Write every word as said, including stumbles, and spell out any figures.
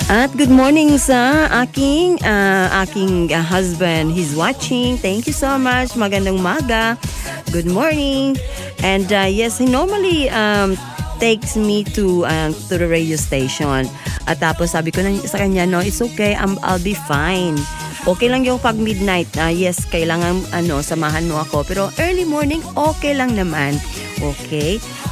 At good morning sa aking uh, aking uh, husband. He's watching. Thank you so much. Magandang umaga. Good morning. And uh, yes, he normally um, takes me to uh, to the radio station. At tapos sabi ko na sa kanya, no, it's okay. I'm, I'll be fine. Okay lang yung pag midnight. Uh, yes, kailangan ano, samahan mo ako. Pero early morning, okay lang naman. Okay?